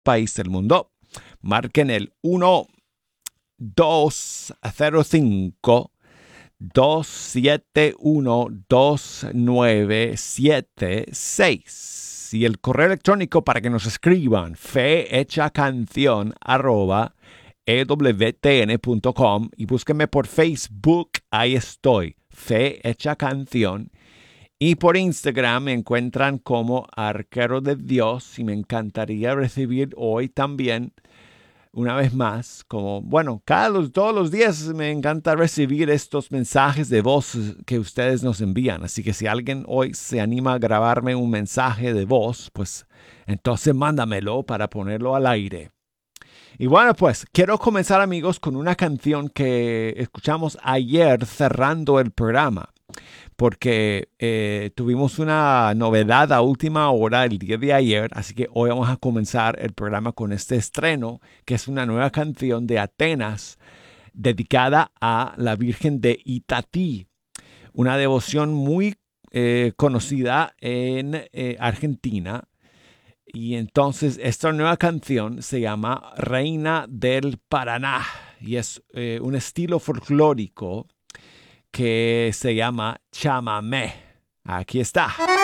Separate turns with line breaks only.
país del mundo. Marquen el 1-205-271-2976. Y el correo electrónico para que nos escriban, fehechacanción@ewtn.com, y búsquenme por Facebook, ahí estoy, Fe Hecha Canción. Y por Instagram me encuentran como Arquero de Dios, y me encantaría recibir hoy también, una vez más, todos los días me encanta recibir estos mensajes de voz que ustedes nos envían. Así que si alguien hoy se anima a grabarme un mensaje de voz, pues entonces mándamelo para ponerlo al aire. Y bueno, pues quiero comenzar, amigos, con una canción que escuchamos ayer cerrando el programa, porque tuvimos una novedad a última hora el día de ayer, así que hoy vamos a comenzar el programa con este estreno, que es una nueva canción de Atenas dedicada a la Virgen de Itatí, una devoción muy conocida en Argentina. Y entonces esta nueva canción se llama Reina del Paraná y es un estilo folclórico que se llama chamamé. Aquí está.